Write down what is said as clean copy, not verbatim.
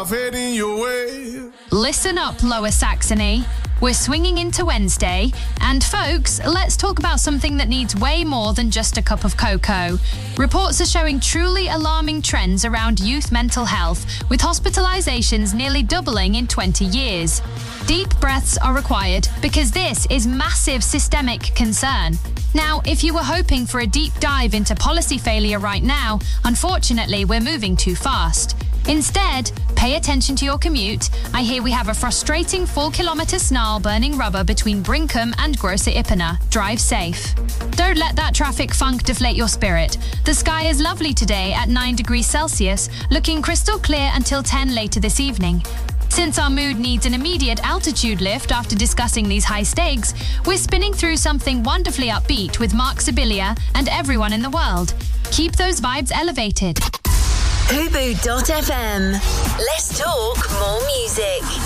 Heading your way. Listen up, Lower Saxony. We're swinging into Wednesday, and folks, let's talk about something that needs way more than just a cup of cocoa. Reports are showing truly alarming trends around youth mental health, with hospitalizations nearly doubling in 20 years. Deep breaths are required because this is massive systemic concern. Now, if you were hoping for a deep dive into policy failure right now, unfortunately, we're moving too fast. Instead, pay attention to your commute. I hear we have a frustrating 4-kilometre snarl burning rubber between Brinkham and Grosse Ippener. Drive safe. Don't let that traffic funk deflate your spirit. The sky is lovely today at 9 degrees Celsius, looking crystal clear until 10 later this evening. Since our mood needs an immediate altitude lift after discussing these high stakes, we're spinning through something wonderfully upbeat with Mark Sibilia and everyone in the world. Keep those vibes elevated. Fubu.fm. Let's talk more music.